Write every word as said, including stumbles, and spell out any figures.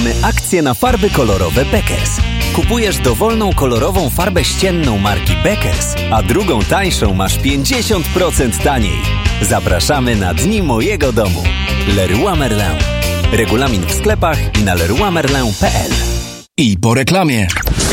Akcje na farby kolorowe Beckers. Kupujesz dowolną kolorową farbę ścienną marki Beckers, a drugą tańszą masz pięćdziesiąt procent taniej. Zapraszamy na Dni Mojego Domu. Leroy Merlin. Regulamin w sklepach i na leroy merlin kropka p l. I po reklamie.